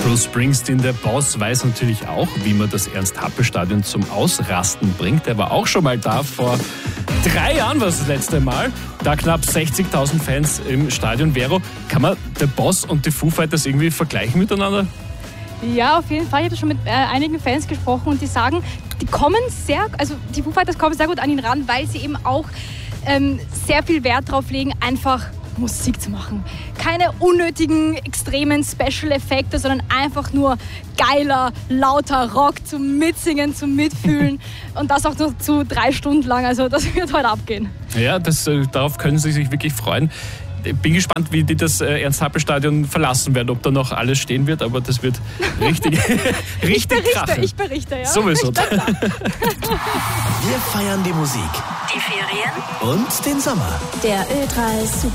Bruce Springsteen, der Boss, weiß natürlich auch, wie man das Ernst-Happel-Stadion zum Ausrasten bringt. Der war auch schon mal da, vor 3 Jahren war es das letzte Mal. Da knapp 60.000 Fans im Stadion. Vero, kann man der Boss und die Foo Fighters irgendwie vergleichen miteinander? Ja, auf jeden Fall. Ich habe schon mit einigen Fans gesprochen und die sagen, die Foo Fighters kommen sehr gut an ihn ran, weil sie eben auch sehr viel Wert drauf legen, einfach Musik zu machen. Keine unnötigen, extremen Special-Effekte, sondern einfach nur geiler, lauter Rock zum Mitsingen, zum Mitfühlen und das auch noch zu 3 Stunden lang. Also das wird heute abgehen. Ja, darauf können Sie sich wirklich freuen. Ich bin gespannt, wie die das Ernst-Happel-Stadion verlassen werden, ob da noch alles stehen wird, aber das wird richtig krachen. Ich berichte, ja. Sowieso. Wir feiern die Musik, Die Ferien und den Sommer. der Ö3 Super